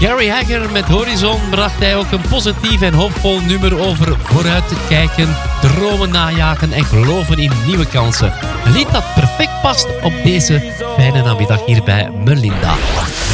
Gary Hagger met Horizon bracht hij ook een positief en hoopvol nummer over vooruit te kijken, dromen najagen en geloven in nieuwe kansen. Een lied dat perfect past op deze fijne namiddag hier bij Melinda.